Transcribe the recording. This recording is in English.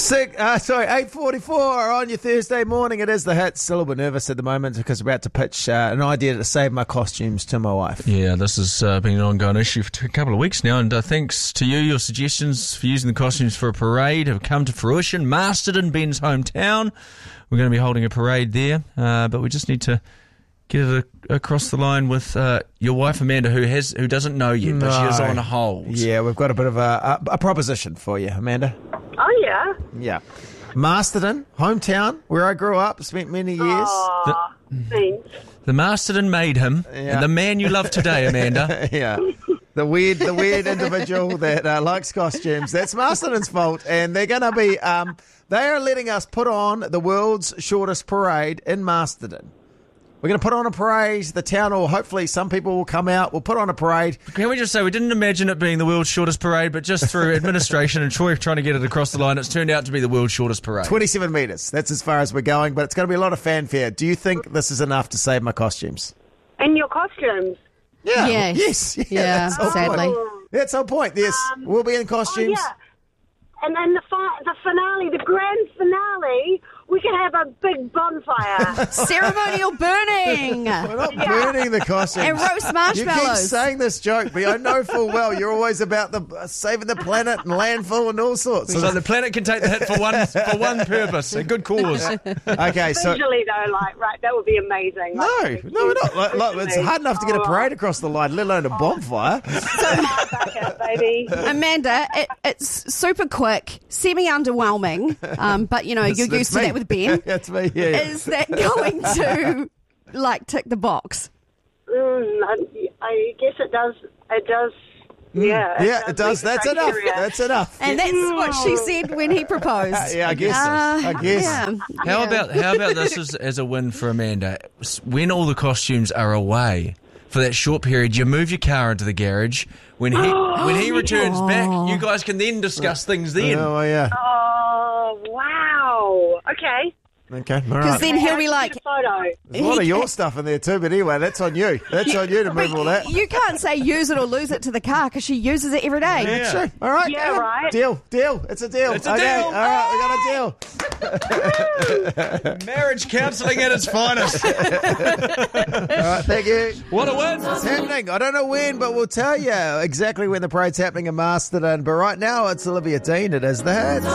8:44 on your Thursday morning. It is the hit. Still a little bit nervous at the moment because we're about to pitch an idea to save my costumes to my wife. Yeah, this has been an ongoing issue for a couple of weeks now, and thanks to you, your suggestions for using the costumes for a parade have come to fruition. Masterton, Ben's hometown. We're going to be holding a parade there, but we just need to get it across the line with your wife Amanda, who doesn't know yet, but she is on hold. Yeah, we've got a bit of a proposition for you, Amanda. Oh, yeah? Yeah. Masterton, hometown, where I grew up, spent many years. Thanks. The Masterton made him, and the man you love today, Amanda. Yeah. The weird individual that likes costumes. That's Masterton's fault, and they're going to be... they are letting us put on the world's shortest parade in Masterton. We're going to put on a parade. The town will, hopefully some people will come out. We'll put on a parade. Can we just say we didn't imagine it being the world's shortest parade, but just through administration and Troy trying to get it across the line, it's turned out to be the world's shortest parade. 27 metres. That's as far as we're going, but it's going to be a lot of fanfare. Do you think this is enough to save my costumes? And your costumes? Yeah. Yes. Yes. Yeah, sadly. That's our point. Yes. We'll be in costumes. Oh, yeah. And then the finale, the grand finale, we could have a big bonfire. Ceremonial burning. We're not burning the costumes. And roast marshmallows. You keep saying this joke, but I know full well you're always about the saving the planet and landfill and all sorts. So the planet can take the hit for one purpose, a good cause. Okay, so... Usually, though, right, that would be amazing. No, we're not. Like, it's hard enough to get a parade across the line, let alone a bonfire. Back out, baby. Amanda, it's super quick, semi-underwhelming, but, you're used to that with Ben. That's me, yeah. Is that going to, tick the box? I guess it does. It does. Yeah. Yeah, it does. That's enough. That's enough. And that's what she said when he proposed. Yeah, I guess. I guess. Yeah. How about this as a win for Amanda? When all the costumes are away for that short period, you move your car into the garage. When he returns back, you guys can then discuss things then. Oh, yeah. Oh, wow. Okay. Okay, all Because right. then he'll be like... Photo. There's a lot of your stuff in there too, but anyway, that's on you. That's on you to move all that. You can't say use it or lose it to the car because she uses it every day. Yeah. Sure. All right. Yeah, right. Deal. It's a deal. It's a okay. deal. All right, we got a deal. Marriage counselling at its finest. All right, thank you. What a win. It's happening. I don't know when, but we'll tell you exactly when the parade's happening in Masterton. But right now, it's Olivia Dean. It is the hits.